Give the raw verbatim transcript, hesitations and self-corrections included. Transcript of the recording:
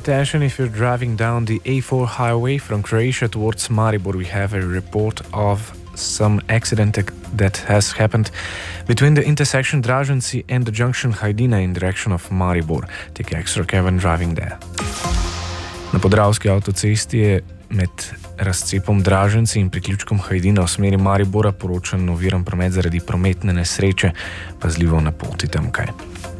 Attention, if you're driving down the A four highway from Croatia towards Maribor, we have a report of some accident that has happened between the intersection Draženci and the junction Hajdina in direction of Maribor. Take extra care when driving there. Na Podravski avtocesti je med razcepom Draženci in priključkom Hajdina v smeri Maribora poročan oviran promet zaradi prometne nesreče. Pazljivo na poti tamkaj.